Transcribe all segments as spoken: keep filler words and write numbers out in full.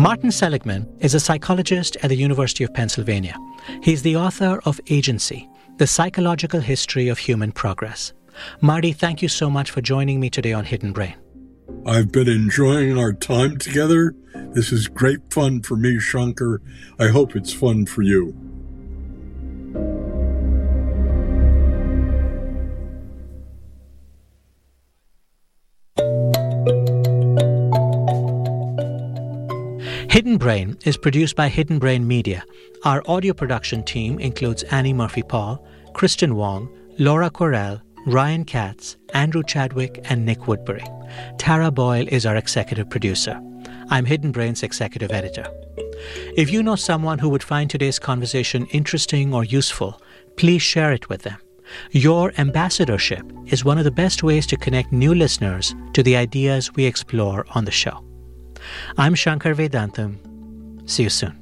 Martin Seligman is a psychologist at the University of Pennsylvania. He's the author of Agency, The Psychological History of Human Progress. Marty, thank you so much for joining me today on Hidden Brain. I've been enjoying our time together. This is great fun for me, Shankar. I hope it's fun for you. Hidden Brain is produced by Hidden Brain Media. Our audio production team includes Annie Murphy-Paul, Kristen Wong, Laura Correll, Ryan Katz, Andrew Chadwick, and Nick Woodbury. Tara Boyle is our executive producer. I'm Hidden Brain's executive editor. If you know someone who would find today's conversation interesting or useful, please share it with them. Your ambassadorship is one of the best ways to connect new listeners to the ideas we explore on the show. I'm Shankar Vedantam. See you soon.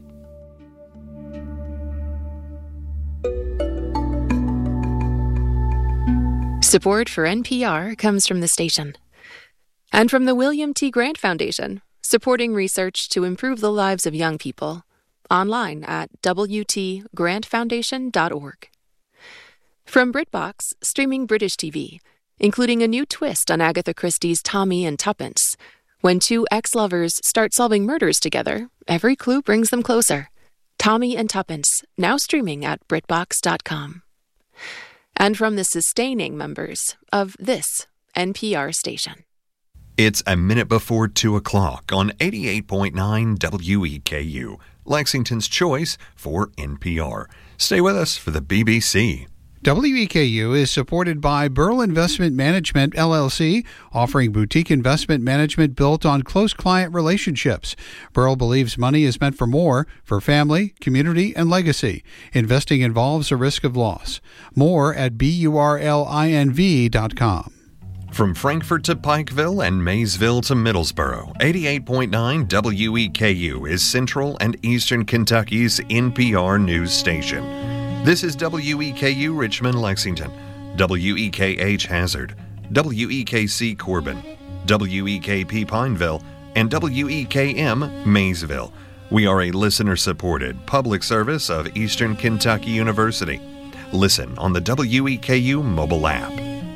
Support for N P R comes from the station and from the William T. Grant Foundation, supporting research to improve the lives of young people. Online at w t grant foundation dot org. From BritBox, streaming British T V, including a new twist on Agatha Christie's Tommy and Tuppence. When two ex-lovers start solving murders together, every clue brings them closer. Tommy and Tuppence, now streaming at brit box dot com. And from the sustaining members of this N P R station. It's a minute before two o'clock on eighty-eight point nine W E K U, Lexington's choice for N P R. Stay with us for the B B C. W E K U is supported by Burl Investment Management, L L C, offering boutique investment management built on close client relationships. Burl believes money is meant for more, for family, community, and legacy. Investing involves a risk of loss. More at burlinv dot com. From Frankfort to Pikeville and Maysville to Middlesboro, eighty-eight point nine W E K U is Central and Eastern Kentucky's N P R news station. This is W E K U Richmond, Lexington, W E K H Hazard, W E K C Corbin, W E K P Pineville, and W E K M Maysville. We are a listener-supported public service of Eastern Kentucky University. Listen on the W E K U mobile app.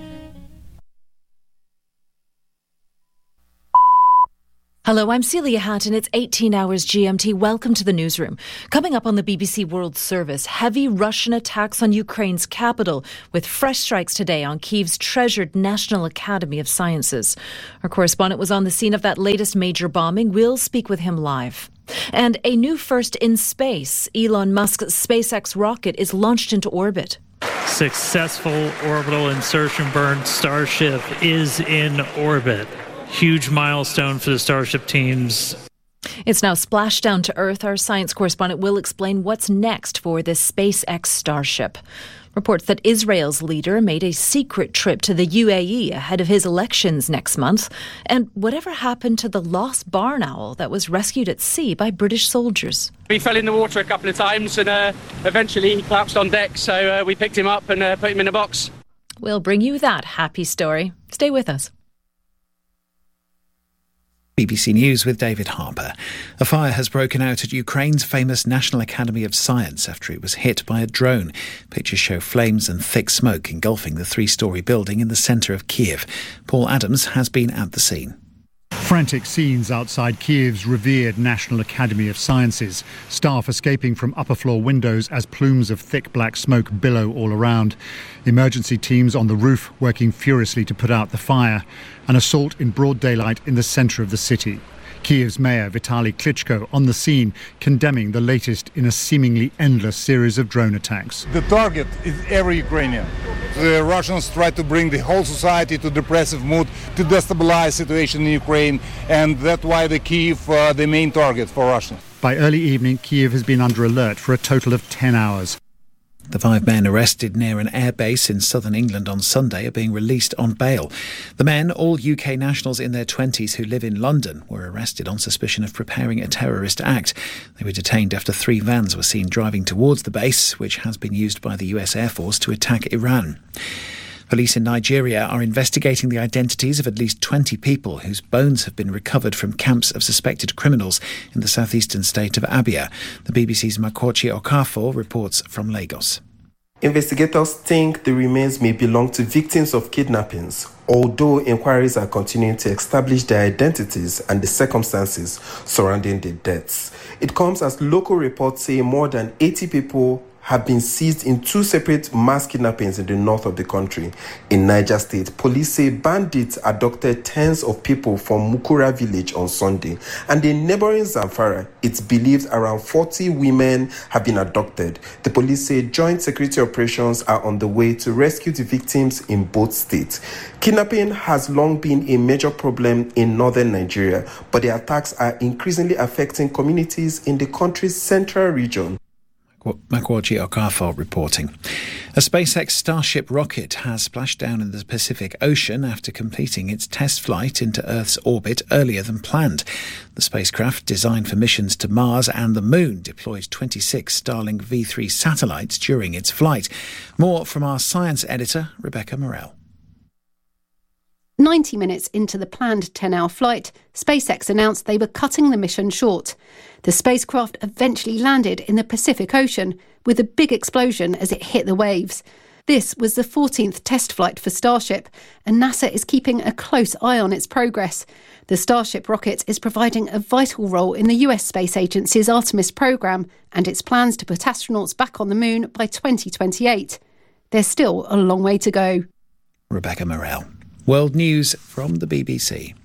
Hello, I'm Celia Hatton. It's eighteen hours G M T. Welcome to the newsroom. Coming up on the B B C World Service, heavy Russian attacks on Ukraine's capital, with fresh strikes today on Kyiv's treasured National Academy of Sciences. Our correspondent was on the scene of that latest major bombing. We'll speak with him live. And a new first in space. Elon Musk's SpaceX rocket is launched into orbit. Successful orbital insertion burn. Starship is in orbit. Huge milestone for the Starship teams. It's now splashed down to Earth. Our science correspondent will explain what's next for this SpaceX Starship. Reports that Israel's leader made a secret trip to the U A E ahead of his elections next month. And whatever happened to the lost barn owl that was rescued at sea by British soldiers? He fell in the water a couple of times and uh, eventually he collapsed on deck. So uh, we picked him up and uh, put him in a box. We'll bring you that happy story. Stay with us. B B C News with David Harper. A fire has broken out at Ukraine's famous National Academy of Science after it was hit by a drone. Pictures show flames and thick smoke engulfing the three-storey building in the centre of Kiev. Paul Adams has been at the scene. Frantic scenes outside Kiev's revered National Academy of Sciences. Staff escaping from upper floor windows as plumes of thick black smoke billow all around. Emergency teams on the roof working furiously to put out the fire. An assault in broad daylight in the centre of the city. Kiev's mayor Vitaly Klitschko on the scene, condemning the latest in a seemingly endless series of drone attacks. The target is every Ukrainian. The Russians try to bring the whole society to depressive mood, to destabilize the situation in Ukraine, and that's why the Kiev uh, the main target for Russia. By early evening, Kiev has been under alert for a total of ten hours. The five men arrested near an airbase in southern England on Sunday are being released on bail. The men, all U K nationals in their twenties who live in London, were arrested on suspicion of preparing a terrorist act. They were detained after three vans were seen driving towards the base, which has been used by the U S Air Force to attack Iran. Police in Nigeria are investigating the identities of at least twenty people whose bones have been recovered from camps of suspected criminals in the southeastern state of Abia. The B B C's Makochi Okafor reports from Lagos. Investigators think the remains may belong to victims of kidnappings, although inquiries are continuing to establish their identities and the circumstances surrounding the deaths. It comes as local reports say more than eighty people have been seized in two separate mass kidnappings in the north of the country. In Niger State, police say bandits abducted tens of people from Mukura village on Sunday. And in neighboring Zamfara, it's believed around forty women have been abducted. The police say joint security operations are on the way to rescue the victims in both states. Kidnapping has long been a major problem in northern Nigeria, but the attacks are increasingly affecting communities in the country's central region. Makwaji Okafor reporting. A SpaceX Starship rocket has splashed down in the Pacific Ocean after completing its test flight into Earth's orbit earlier than planned. The spacecraft, designed for missions to Mars and the Moon, deployed twenty-six Starlink V three satellites during its flight. More from our science editor, Rebecca Morell. ninety minutes into the planned ten-hour flight, SpaceX announced they were cutting the mission short. The spacecraft eventually landed in the Pacific Ocean with a big explosion as it hit the waves. This was the fourteenth test flight for Starship, and NASA is keeping a close eye on its progress. The Starship rocket is providing a vital role in the U S Space Agency's Artemis program and its plans to put astronauts back on the Moon by twenty twenty-eight. There's still a long way to go. Rebecca Morell. World News from the B B C.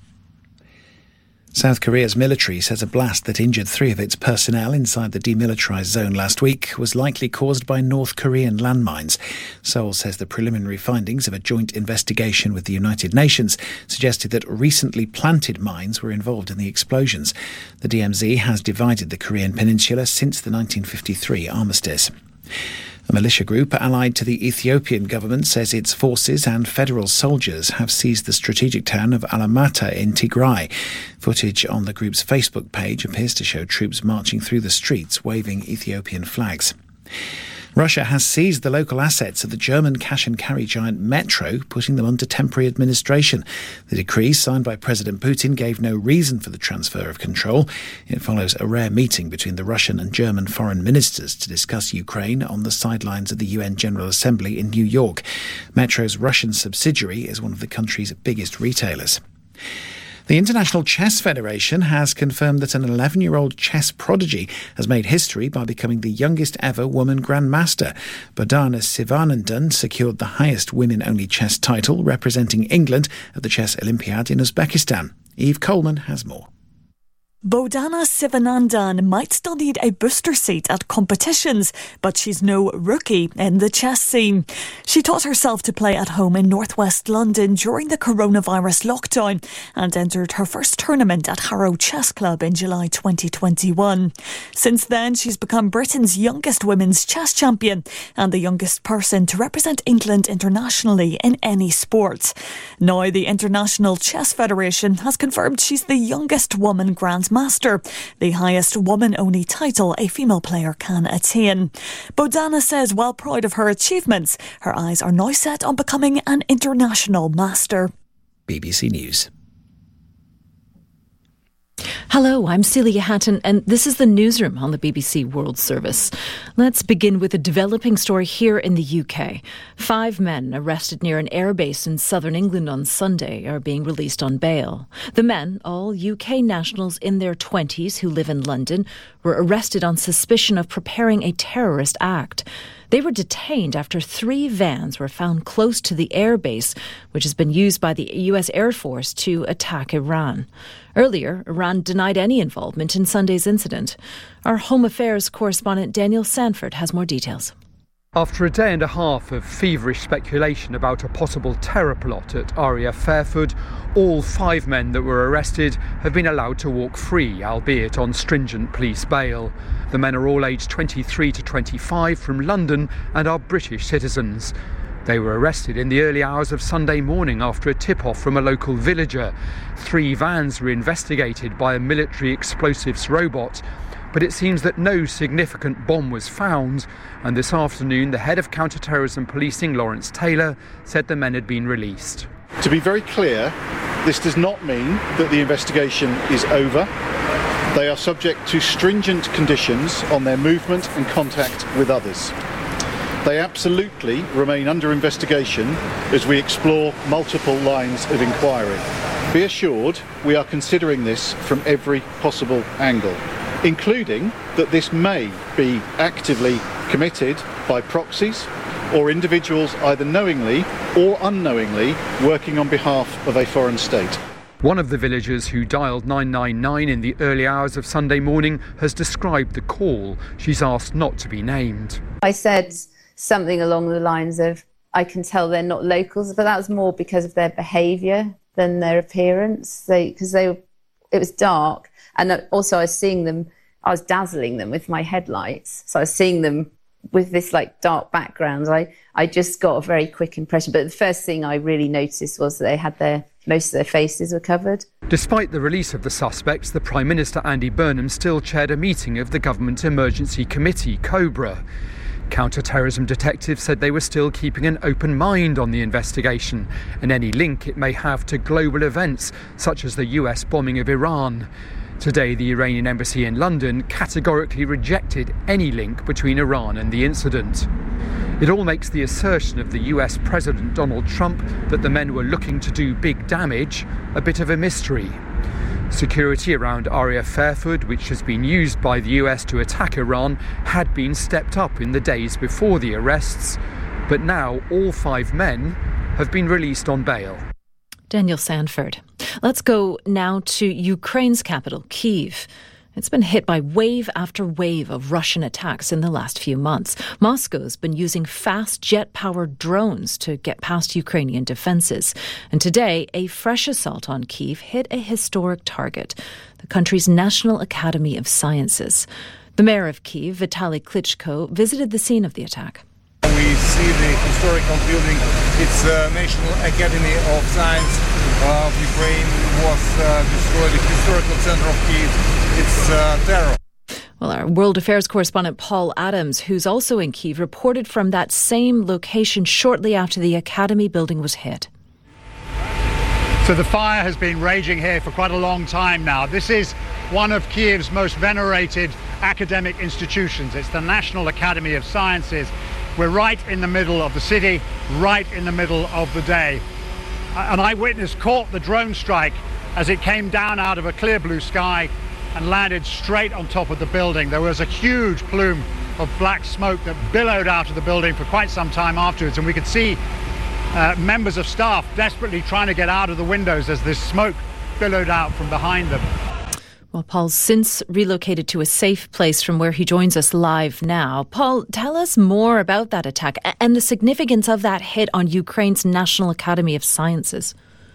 South Korea's military says a blast that injured three of its personnel inside the demilitarised zone last week was likely caused by North Korean landmines. Seoul says the preliminary findings of a joint investigation with the United Nations suggested that recently planted mines were involved in the explosions. The D M Z has divided the Korean peninsula since the nineteen fifty-three armistice. A militia group allied to the Ethiopian government says its forces and federal soldiers have seized the strategic town of Alamata in Tigray. Footage on the group's Facebook page appears to show troops marching through the streets waving Ethiopian flags. Russia has seized the local assets of the German cash-and-carry giant Metro, putting them under temporary administration. The decree, signed by President Putin, gave no reason for the transfer of control. It follows a rare meeting between the Russian and German foreign ministers to discuss Ukraine on the sidelines of the U N General Assembly in New York. Metro's Russian subsidiary is one of the country's biggest retailers. The International Chess Federation has confirmed that an eleven-year-old chess prodigy has made history by becoming the youngest ever woman grandmaster. Bogdana Sivanandan secured the highest women-only chess title, representing England at the Chess Olympiad in Uzbekistan. Eve Coleman has more. Bogdana Sivanandan might still need a booster seat at competitions, but she's no rookie in the chess scene. She taught herself to play at home in northwest London during the coronavirus lockdown and entered her first tournament at Harrow Chess Club in July twenty twenty-one. Since then, she's become Britain's youngest women's chess champion and the youngest person to represent England internationally in any sport. Now, the International Chess Federation has confirmed she's the youngest woman Grand Master, the highest woman-only title a female player can attain. Bogdana says while proud of her achievements, her eyes are now set on becoming an international master. B B C News. Hello, I'm Celia Hatton, and this is the Newsroom on the B B C World Service. Let's begin with a developing story here in the U K. Five men arrested near an airbase in southern England on Sunday are being released on bail. The men, all U K nationals in their twenties who live in London, were arrested on suspicion of preparing a terrorist act. They were detained after three vans were found close to the airbase, which has been used by the U S Air Force to attack Iran. Earlier, Iran denied any involvement in Sunday's incident. Our Home Affairs correspondent Daniel Sanford has more details. After a day and a half of feverish speculation about a possible terror plot at R A F Fairford, all five men that were arrested have been allowed to walk free, albeit on stringent police bail. The men are all aged twenty-three to twenty-five from London and are British citizens. They were arrested in the early hours of Sunday morning after a tip-off from a local villager. Three vans were investigated by a military explosives robot. but it seems that no significant bomb was found, and this afternoon the head of counter-terrorism policing, Lawrence Taylor, said the men had been released. To be very clear, this does not mean that the investigation is over. They are subject to stringent conditions on their movement and contact with others. They absolutely remain under investigation as we explore multiple lines of inquiry. Be assured we are considering this from every possible angle, including that this may be actively committed by proxies or individuals either knowingly or unknowingly working on behalf of a foreign state. One of the villagers who dialed nine nine nine in the early hours of Sunday morning has described the call. She's asked not to be named. I said something along the lines of, I can tell they're not locals, but that was more because of their behaviour than their appearance. They, because they, it was dark, and also I was seeing them, I was dazzling them with my headlights, so I was seeing them with this like dark background. I, I just got a very quick impression, but the first thing I really noticed was that they had their, most of their faces were covered. Despite the release of the suspects, the Prime Minister Andy Burnham still chaired a meeting of the Government Emergency Committee, COBRA. Counter-terrorism detectives said they were still keeping an open mind on the investigation and any link it may have to global events such as the U S bombing of Iran. Today, the Iranian embassy in London categorically rejected any link between Iran and the incident. It all makes the assertion of the U S President Donald Trump that the men were looking to do big damage a bit of a mystery. Security around Aria Fairfoot, which has been used by the U S to attack Iran, had been stepped up in the days before the arrests, but now all five men have been released on bail. Daniel Sanford. Let's go now to Ukraine's capital, Kyiv. It's been hit by wave after wave of Russian attacks in the last few months. Moscow's been using fast jet-powered drones to get past Ukrainian defences. And today, a fresh assault on Kyiv hit a historic target, the country's National Academy of Sciences. The mayor of Kyiv, Vitaly Klitschko, visited the scene of the attack. We see the historical building. It's the National Academy of Science of Ukraine was uh, destroyed, the historical center of Kyiv. It's uh, terror. Well, our World Affairs correspondent Paul Adams, who's also in Kyiv, reported from that same location shortly after the Academy building was hit. So the fire has been raging here for quite a long time now. This is one of Kyiv's most venerated academic institutions. It's the National Academy of Sciences. We're right in the middle of the city, right in the middle of the day. An eyewitness caught the drone strike as it came down out of a clear blue sky and landed straight on top of the building. There was a huge plume of black smoke that billowed out of the building for quite some time afterwards, and we could see uh, members of staff desperately trying to get out of the windows as this smoke billowed out from behind them. Well, Paul's since relocated to a safe place from where he joins us live now. Paul, tell us more about that attack and the significance of that hit on Ukraine's National Academy of Sciences.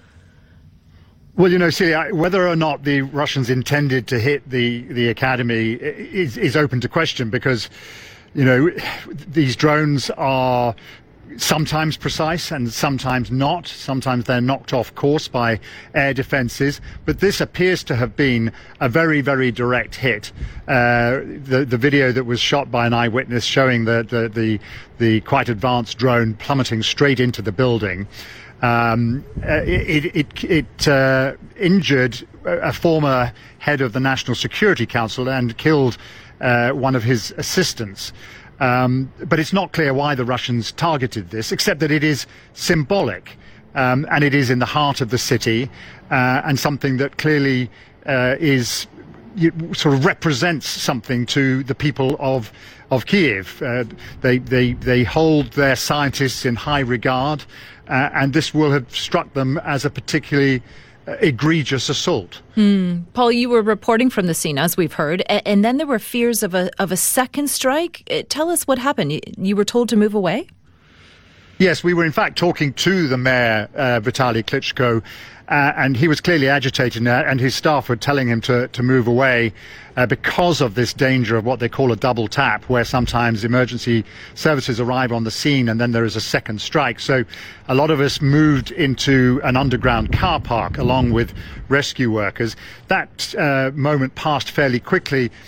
Well, you know, Celia, whether or not the Russians intended to hit the, the academy is, is open to question because, you know, these drones are sometimes precise and sometimes not. Sometimes they're knocked off course by air defences. But this appears to have been a very, very direct hit. Uh, the, the video that was shot by an eyewitness showing the, the, the, the quite advanced drone plummeting straight into the building. Um, it it, it uh, injured a former head of the National Security Council and killed uh, one of his assistants. Um, but it's not clear why the Russians targeted this, except that it is symbolic, um, and it is in the heart of the city, uh, and something that clearly uh, is you, sort of represents something to the people of of Kyiv. Uh, they they they hold their scientists in high regard. Uh, and this will have struck them as a particularly uh, egregious assault. Mm. Paul, you were reporting from the scene, as we've heard, and, and then there were fears of a of a second strike. Uh, tell us what happened. You, you were told to move away? Yes, we were in fact talking to the mayor, uh, Vitaly Klitschko, uh, and he was clearly agitated, uh, and his staff were telling him to, to move away uh, because of this danger of what they call a double tap, where sometimes emergency services arrive on the scene and then there is a second strike. So a lot of us moved into an underground car park along with rescue workers. That uh, moment passed fairly quickly.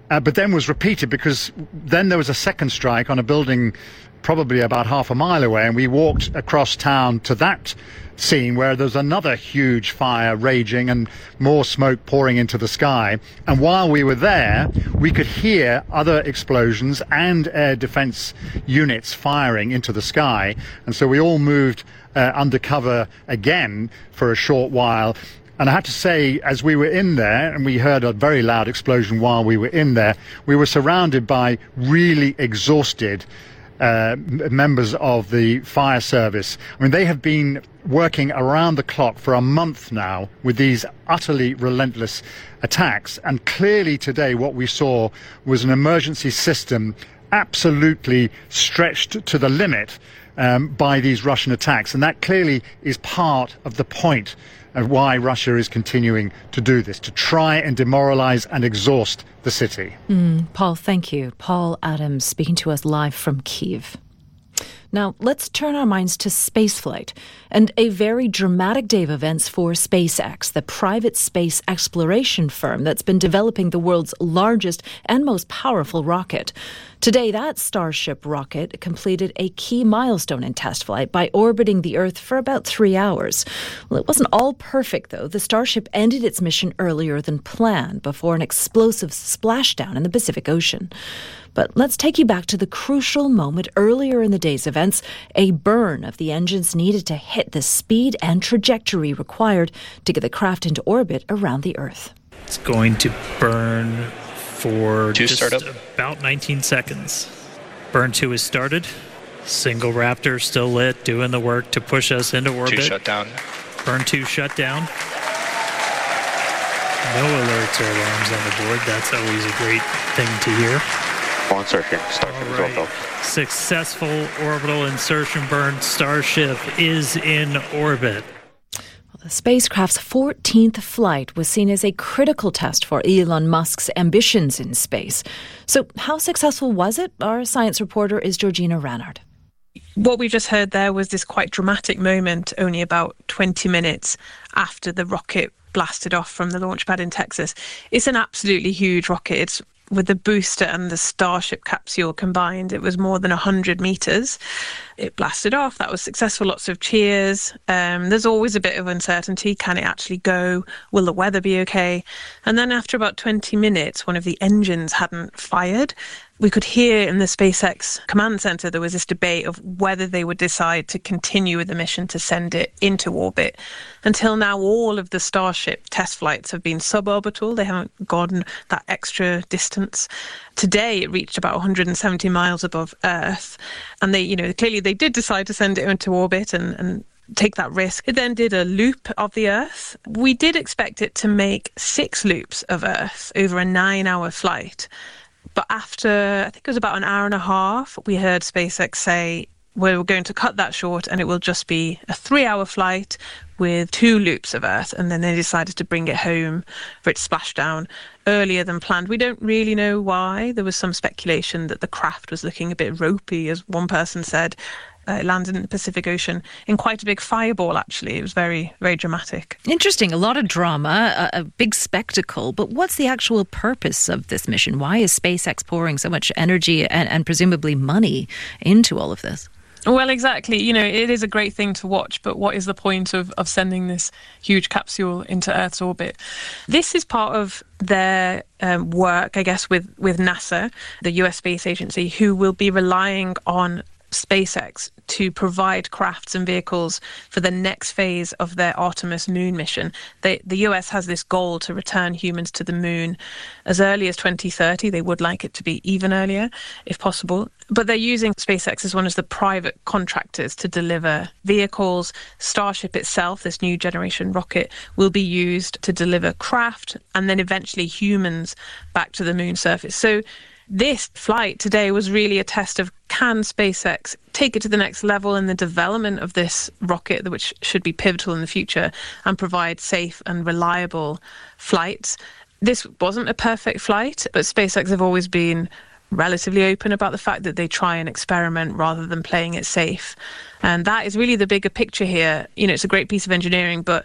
uh, but then was repeated because then there was a second strike on a building probably about half a mile away, and we walked across town to that scene where there's another huge fire raging and more smoke pouring into the sky. And while we were there, we could hear other explosions and air defense units firing into the sky. And so we all moved uh, undercover again for a short while. And I have to say, as we were in there, and we heard a very loud explosion while we were in there, we were surrounded by really exhausted Uh, members of the fire service. I mean, they have been working around the clock for a month now with these utterly relentless attacks. And clearly today what we saw was an emergency system absolutely stretched to the limit um, by these Russian attacks. And that clearly is part of the point of why Russia is continuing to do this, to try and demoralize and exhaust the city. Mm, Paul, thank you. Paul Adams speaking to us live from Kyiv. Now, let's turn our minds to spaceflight and a very dramatic day of events for SpaceX, the private space exploration firm that's been developing the world's largest and most powerful rocket. Today, that Starship rocket completed a key milestone in test flight by orbiting the Earth for about three hours. Well, it wasn't all perfect, though. The Starship ended its mission earlier than planned before an explosive splashdown in the Pacific Ocean. But let's take you back to the crucial moment earlier in the day's events, a burn of the engines needed to hit the speed and trajectory required to get the craft into orbit around the Earth. It's going to burn for two just startup. about nineteen seconds. Burn two is started. Single Raptor still lit, doing the work to push us into orbit. Two shut down. Burn two shut down. No alerts or alarms on the board. That's always a great thing to hear. On Starship. Starship All is right. well. Successful orbital insertion burn. Starship is in orbit. The spacecraft's fourteenth flight was seen as a critical test for Elon Musk's ambitions in space. So how successful was it? Our science reporter is Georgina Ranard. What we just heard there was this quite dramatic moment only about twenty minutes after the rocket blasted off from the launch pad in Texas. It's an absolutely huge rocket. It's with the booster and the Starship capsule combined, it was more than one hundred metres. It blasted off. That was successful. Lots of cheers. Um, there's always a bit of uncertainty. Can it actually go? Will the weather be okay? And then after about twenty minutes, one of the engines hadn't fired. We could hear in the SpaceX command center there was this debate of whether they would decide to continue with the mission to send it into orbit. Until now, all of the Starship test flights have been suborbital. They haven't gone that extra distance. Today, it reached about one hundred seventy miles above Earth. And they, you know, clearly they did decide to send it into orbit and, and take that risk. It then did a loop of the Earth. We did expect it to make six loops of Earth over a nine-hour flight. But after, I think it was about an hour and a half, we heard SpaceX say, we're going to cut that short and it will just be a three-hour flight with two loops of Earth. And then they decided to bring it home for its splashdown earlier than planned. We don't really know why. There was some speculation that the craft was looking a bit ropey, as one person said. Uh, it landed in the Pacific Ocean in quite a big fireball, actually. It was very, very dramatic. Interesting. A lot of drama, a, a big spectacle. But what's the actual purpose of this mission? Why is SpaceX pouring so much energy and, and presumably money into all of this? Well, exactly. You know, it is a great thing to watch, but what is the point of, of sending this huge capsule into Earth's orbit? This is part of their um, work, I guess, with, with NASA, the U S Space Agency, who will be relying on SpaceX to provide crafts and vehicles for the next phase of their Artemis moon mission. They, the U S has this goal to return humans to the moon as early as twenty thirty. They would like it to be even earlier, if possible. But they're using SpaceX as one of the private contractors to deliver vehicles. Starship itself, this new generation rocket, will be used to deliver craft and then eventually humans back to the moon surface. So this flight today was really a test of, can SpaceX take it to the next level in the development of this rocket, which should be pivotal in the future, and provide safe and reliable flights. This wasn't a perfect flight, but SpaceX have always been relatively open about the fact that they try and experiment rather than playing it safe. And that is really the bigger picture here. You know, it's a great piece of engineering, but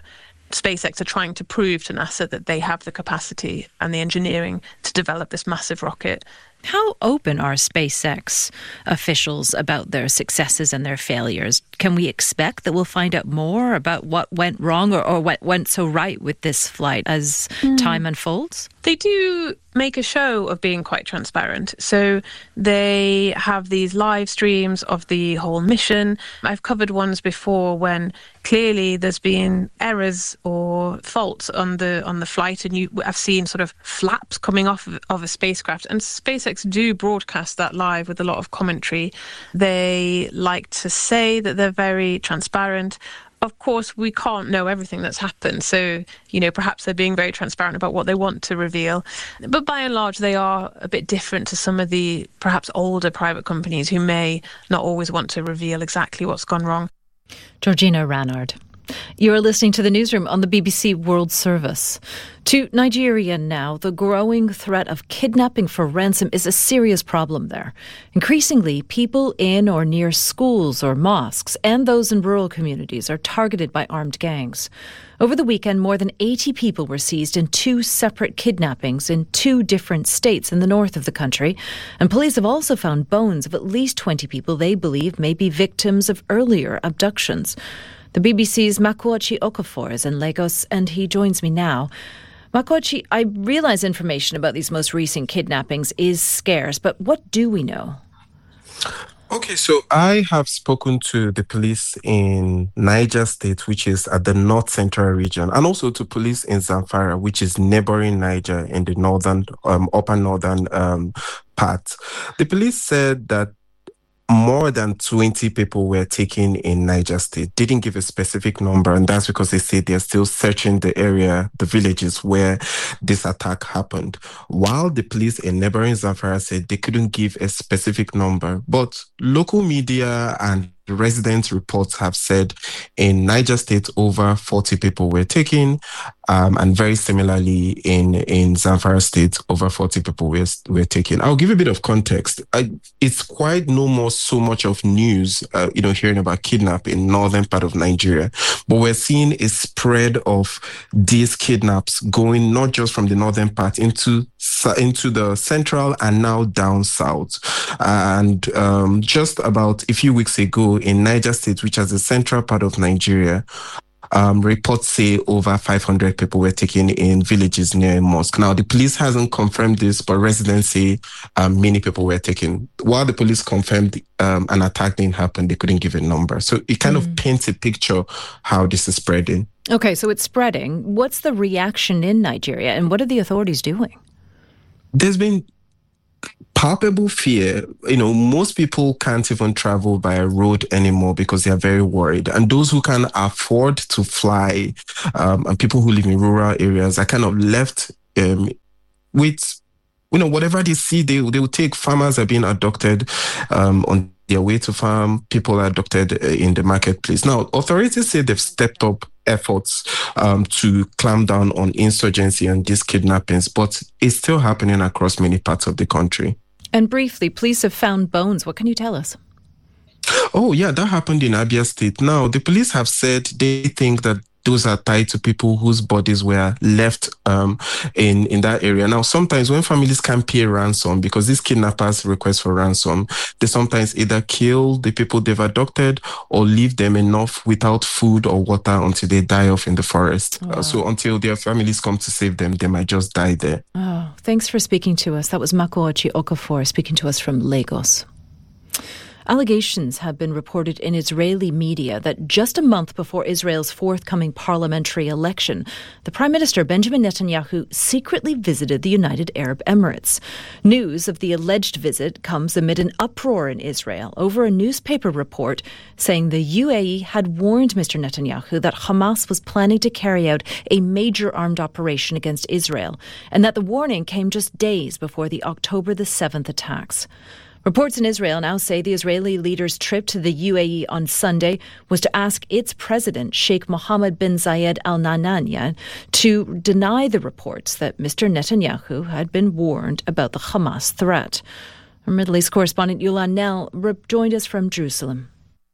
SpaceX are trying to prove to NASA that they have the capacity and the engineering to develop this massive rocket. How open are SpaceX officials about their successes and their failures? Can we expect that we'll find out more about what went wrong or, or what went so right with this flight as mm. time unfolds? They do make a show of being quite transparent. So they have these live streams of the whole mission. I've covered ones before when clearly there's been errors or faults on the on the flight, and you I've seen sort of flaps coming off of, of a spacecraft, and SpaceX do broadcast that live with a lot of commentary. They like to say that they're very transparent. Of course, we can't know everything that's happened. So, you know, perhaps they're being very transparent about what they want to reveal. But by and large, they are a bit different to some of the perhaps older private companies who may not always want to reveal exactly what's gone wrong. Georgina Ranard. You're listening to the Newsroom on the B B C World Service. To Nigeria now, the growing threat of kidnapping for ransom is a serious problem there. Increasingly, people in or near schools or mosques and those in rural communities are targeted by armed gangs. Over the weekend, more than eighty people were seized in two separate kidnappings in two different states in the north of the country. And police have also found bones of at least twenty people they believe may be victims of earlier abductions. The B B C's Makuachi Okafor is in Lagos, and he joins me now. Makuachi, I realise information about these most recent kidnappings is scarce, but what do we know? Okay, so I have spoken to the police in Niger State, which is at the north central region, and also to police in Zamfara, which is neighboring Niger in the northern, um, upper northern um, part. The police said that more than twenty people were taken in Niger State. Didn't give a specific number, and that's because they say they're still searching the area, the villages where this attack happened. While the police in neighboring Zamfara said they couldn't give a specific number, but local media and resident reports have said in Niger State over forty people were taken, um, and very similarly in in Zamfara State over forty people were, were taken. I'll give a bit of context. I, it's quite no more so much of news, uh, you know, hearing about kidnap in northern part of Nigeria, but we're seeing a spread of these kidnaps going not just from the northern part into into the central and now down south. And um, just about a few weeks ago in Niger State, which is the central part of Nigeria, um, reports say over five hundred people were taken in villages near a mosque. Now, the police hasn't confirmed this, but residents say um, many people were taken. While the police confirmed um, an attack didn't happen, they couldn't give a number. So it kind mm. of paints a picture how this is spreading. Okay, so it's spreading. What's the reaction in Nigeria, and what are the authorities doing? There's been palpable fear. You know, most people can't even travel by road anymore because they are very worried. And those who can afford to fly, um, and people who live in rural areas are kind of left um, with, you know, whatever they see, they, they will take. Farmers are being abducted um, on their way to farm. People are abducted in the marketplace. Now, authorities say they've stepped up efforts um, to clamp down on insurgency and these kidnappings, but it's still happening across many parts of the country. And briefly, police have found bones. What can you tell us? Oh, yeah, that happened in Abia State. Now, the police have said they think that those are tied to people whose bodies were left um, in, in that area. Now, sometimes when families can't pay ransom, because these kidnappers request for ransom, they sometimes either kill the people they've abducted or leave them enough without food or water until they die off in the forest. Wow. Uh, so until their families come to save them, they might just die there. Oh, thanks for speaking to us. That was Makuachi Okafor speaking to us from Lagos. Allegations have been reported in Israeli media that just a month before Israel's forthcoming parliamentary election, the Prime Minister Benjamin Netanyahu secretly visited the United Arab Emirates. News of the alleged visit comes amid an uproar in Israel over a newspaper report saying the U A E had warned Mister Netanyahu that Hamas was planning to carry out a major armed operation against Israel, and that the warning came just days before the October the seventh attacks. Reports in Israel now say the Israeli leader's trip to the U A E on Sunday was to ask its president, Sheikh Mohammed bin Zayed Al Nahyan, to deny the reports that Mister Netanyahu had been warned about the Hamas threat. Our Middle East correspondent Yulan Nell joined us from Jerusalem.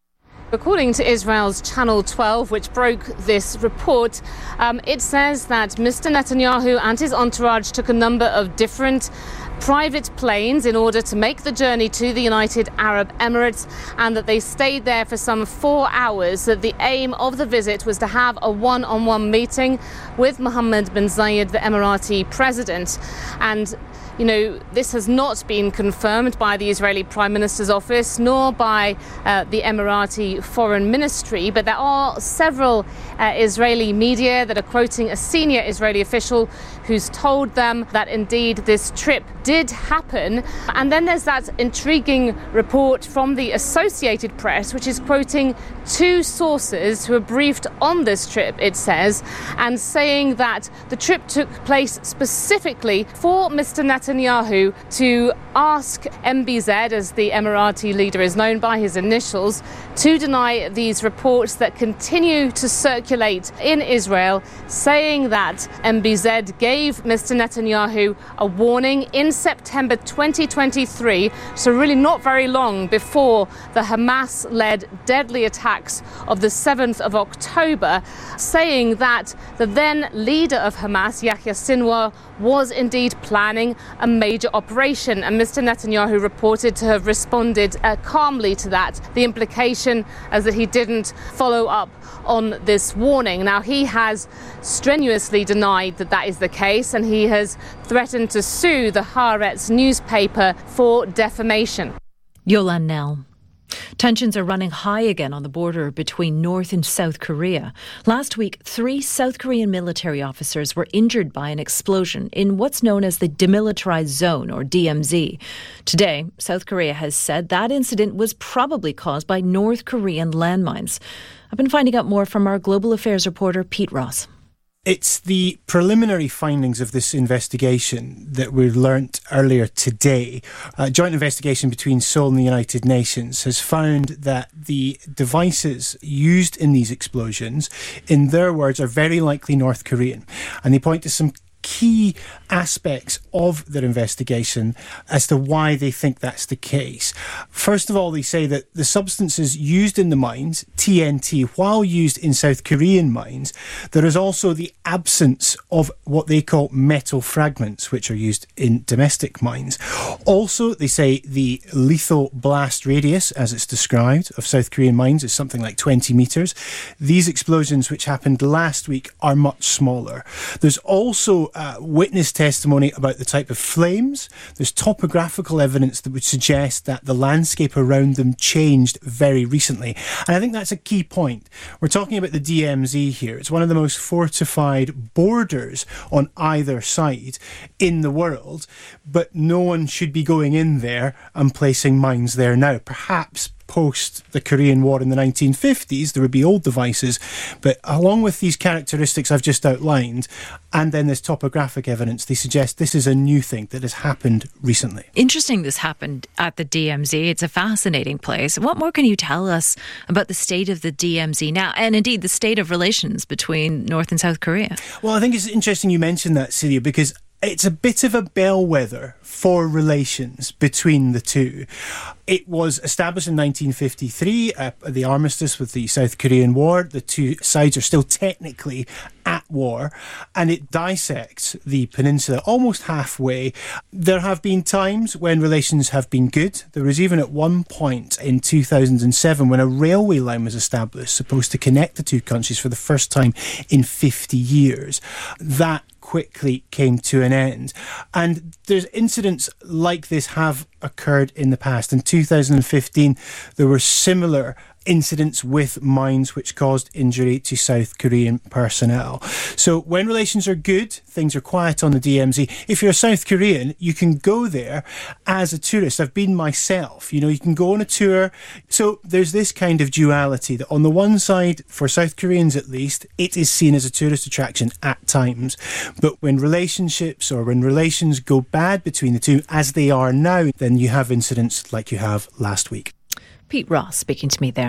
According to Israel's Channel twelve, which broke this report, um, it says that Mister Netanyahu and his entourage took a number of different private planes in order to make the journey to the United Arab Emirates, and that they stayed there for some four hours. That the aim of the visit was to have a one-on-one meeting with Mohammed bin Zayed, the Emirati president. And you know, this has not been confirmed by the Israeli Prime Minister's office nor by uh, the Emirati Foreign Ministry, but there are several uh, Israeli media that are quoting a senior Israeli official who's told them that indeed this trip did happen. And then there's that intriguing report from the Associated Press, which is quoting two sources who were briefed on this trip, it says, and saying that the trip took place specifically for Mister Netanyahu to ask M B Z, as the Emirati leader is known by his initials, to deny these reports that continue to circulate in Israel, saying that M B Z gave Mister Netanyahu a warning in September twenty twenty-three, so really not very long before the Hamas-led deadly attacks of the seventh of October, saying that the then leader of Hamas, Yahya Sinwar, was indeed planning a major operation. And Mister Netanyahu reported to have responded uh, calmly to that. The implication is that he didn't follow up on this warning. Now, he has strenuously denied that that is the case, and he has threatened to sue the Haaretz newspaper for defamation. Yolan Nell. Tensions are running high again on the border between North and South Korea. Last week, three South Korean military officers were injured by an explosion in what's known as the Demilitarized Zone, or D M Z. Today, South Korea has said that incident was probably caused by North Korean landmines. I've been finding out more from our Global Affairs reporter, Pete Ross. It's the preliminary findings of this investigation that we learnt earlier today. A joint investigation between Seoul and the United Nations has found that the devices used in these explosions, in their words, are very likely North Korean. And they point to some key aspects of their investigation as to why they think that's the case. First of all, they say that the substances used in the mines, T N T, while used in South Korean mines, there is also the absence of what they call metal fragments, which are used in domestic mines. Also, they say the lethal blast radius, as it's described, of South Korean mines is something like twenty metres. These explosions, which happened last week, are much smaller. There's also uh, witness testimony about the type of flames. There's topographical evidence that would suggest that the landscape around them changed very recently. And I think that's a key point. We're talking about the D M Z here. It's one of the most fortified borders on either side in the world, but no one should be going in there and placing mines there now. Perhaps post the Korean War in the nineteen fifties, there would be old devices, but along with these characteristics I've just outlined, and then this topographic evidence, they suggest this is a new thing that has happened recently. Interesting this happened at the D M Z. It's a fascinating place. What more can you tell us about the state of the D M Z now, and indeed the state of relations between North and South Korea? Well, I think it's interesting you mentioned that, Celia, because it's a bit of a bellwether for relations between the two. It was established in nineteen fifty-three, uh, the armistice with the South Korean War. The two sides are still technically at war, and it dissects the peninsula almost halfway. There have been times when relations have been good. There was even at one point in two thousand seven when a railway line was established, supposed to connect the two countries for the first time in fifty years. That quickly came to an end. And there's incidents like this have occurred in the past. In two thousand fifteen, there were similar incidents with mines which caused injury to South Korean personnel. So when relations are good, things are quiet on the D M Z. If you're a South Korean, you can go there as a tourist. I've been myself. You know, you can go on a tour. So there's this kind of duality that on the one side, for South Koreans at least, it is seen as a tourist attraction at times. But when relationships or when relations go bad between the two, as they are now, then you have incidents like you have last week. Pete Ross speaking to me there.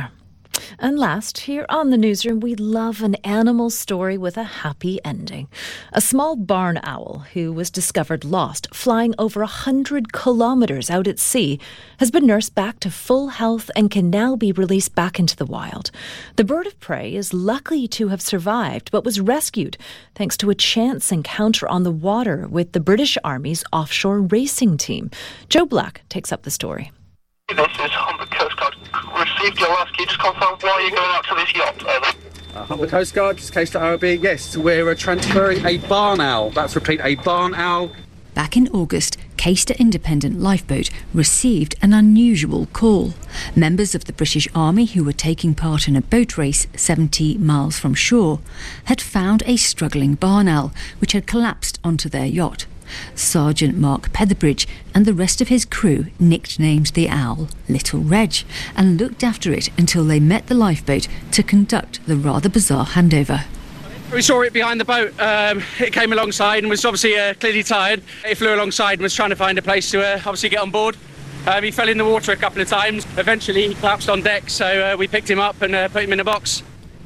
And last, here on the newsroom, we love an animal story with a happy ending. A small barn owl who was discovered lost, flying over a hundred kilometres out at sea, has been nursed back to full health and can now be released back into the wild. The bird of prey is lucky to have survived, but was rescued thanks to a chance encounter on the water with the British Army's offshore racing team. Joe Black takes up the story. This is Humber Coast Guard. Received your last. Can you just confirm why you're going out to this yacht? Over. Uh, Humber Coast Guard, this case to O B. Yes, we're uh, transferring a barn owl. That's repeat, a barn owl. Back in August, Caister Independent Lifeboat received an unusual call. Members of the British Army who were taking part in a boat race seventy miles from shore had found a struggling barn owl which had collapsed onto their yacht. Sergeant Mark Petherbridge and the rest of his crew nicknamed the owl Little Reg and looked after it until they met the lifeboat to conduct the rather bizarre handover. We saw it behind the boat. Um, it came alongside and was obviously uh, clearly tired. It flew alongside and was trying to find a place to uh, obviously get on board. Um, he fell in the water a couple of times. Eventually he collapsed on deck, so uh, we picked him up and uh, put him in a box.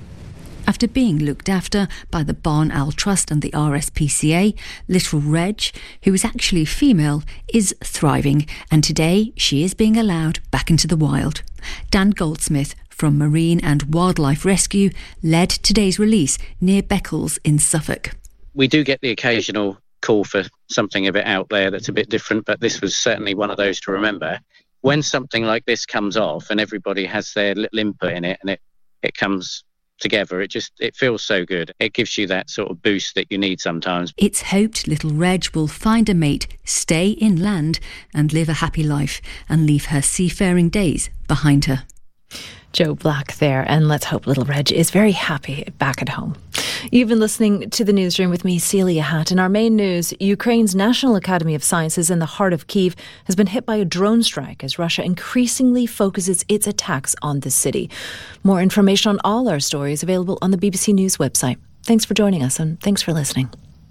After being looked after by the Barn Owl Trust and the R S P C A, Little Reg, who is actually female, is thriving, and today she is being allowed back into the wild. Dan Goldsmith from Marine and Wildlife Rescue led today's release near Beccles in Suffolk. We do get the occasional call for something a bit out there that's a bit different, but this was certainly one of those to remember. When something like this comes off and everybody has their little input in it and it, it comes together, it just it feels so good. It gives you that sort of boost that you need sometimes. It's hoped Little Reg will find a mate, stay inland and live a happy life and leave her seafaring days behind her. Joe Black there, and let's hope Little Reg is very happy back at home. You've been listening to the newsroom with me, Celia Hatt. In our main news, Ukraine's National Academy of Sciences in the heart of Kyiv has been hit by a drone strike as Russia increasingly focuses its attacks on the city. More information on all our stories available on the B B C News website. Thanks for joining us, and thanks for listening.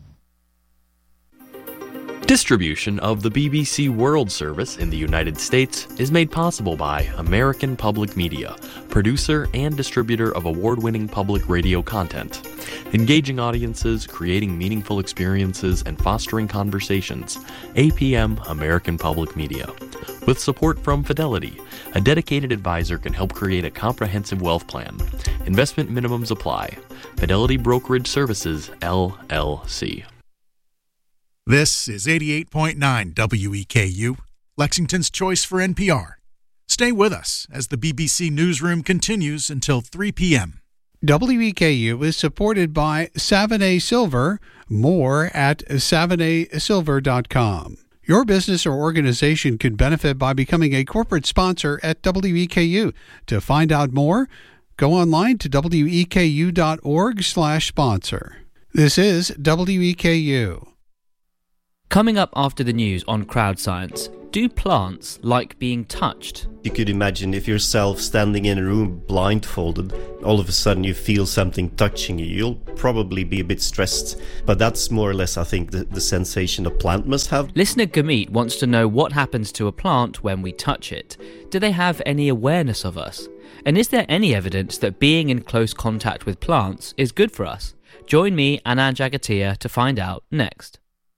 Distribution of the B B C World Service in the United States is made possible by American Public Media, producer and distributor of award-winning public radio content. Engaging audiences, creating meaningful experiences, and fostering conversations. A P M American Public Media. With support from Fidelity, a dedicated advisor can help create a comprehensive wealth plan. Investment minimums apply. Fidelity Brokerage Services, L L C. This is eighty-eight point nine W E K U, Lexington's choice for N P R. Stay with us as the B B C Newsroom continues until three p.m. W E K U is supported by Savonnet Silver. More at savonnet silver dot com. Your business or organization can benefit by becoming a corporate sponsor at W E K U. To find out more, go online to W E K U dot org slash sponsor. This is W E K U. Coming up after the news on Crowd Science, do plants like being touched? You could imagine if yourself standing in a room blindfolded, all of a sudden you feel something touching you. You'll probably be a bit stressed, but that's more or less, I think, the, the sensation a plant must have. Listener Gurmeet wants to know what happens to a plant when we touch it. Do they have any awareness of us? And is there any evidence that being in close contact with plants is good for us? Join me, Anand Jagatia, to find out next.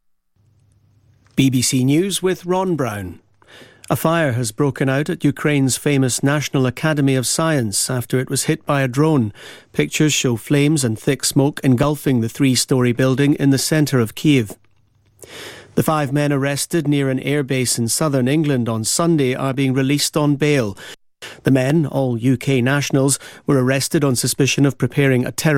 B B C News with Ron Brown. A fire has broken out at Ukraine's famous National Academy of Science after it was hit by a drone. Pictures show flames and thick smoke engulfing the three-storey building in the centre of Kyiv. The five men arrested near an airbase in southern England on Sunday are being released on bail. The men, all U K nationals, were arrested on suspicion of preparing a terror